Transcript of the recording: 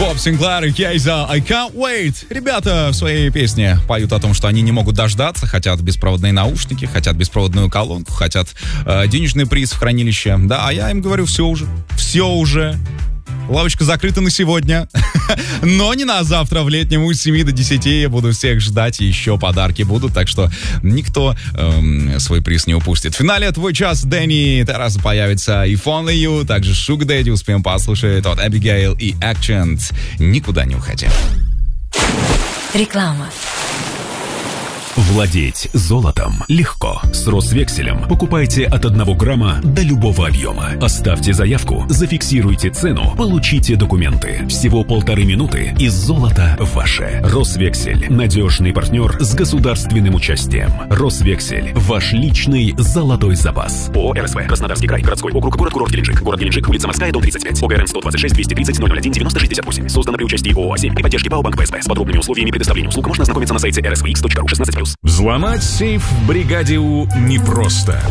Боб Синклер и Кейза «I Can't Wait». Ребята в своей песне поют о том, что они не могут дождаться, хотят беспроводные наушники, хотят беспроводную колонку, хотят денежный приз в хранилище. Да, а я им говорю, все уже. Лавочка закрыта на сегодня, но не на завтра. В летнем с 7 до 10 я буду всех ждать, и еще подарки будут, так что никто свой приз не упустит. В финале «Твой час» Дэнни Террас появится и Only You, также Sugar Daddy успеем послушать от Abigail и Accent. Никуда не уходи. Реклама. Владеть золотом легко. С Росвекселем покупайте от 1 грамма до любого объема. Оставьте заявку, зафиксируйте цену, получите документы. Всего 1,5 минуты, и золото ваше. Росвексель – надежный партнер с государственным участием. Росвексель – ваш личный золотой запас. ООО РСВ. Краснодарский край. Городской округ. Город-курорт Геленджик. Город Геленджик. Улица Морская, дом 35. ОГРН 126 230 001 9068. Создано при участии ООО «А7» и поддержке ПАО «Банк ПСБ». С подробными условиями предоставления услуг можно ознакомиться на сайте rsvx.ru. 16+. Взломать сейф в бригаде У непросто.